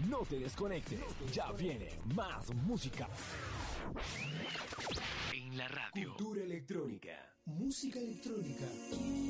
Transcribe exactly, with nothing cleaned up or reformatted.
No te desconectes. Ya viene más música. En la radio. Cultura electrónica. Música electrónica.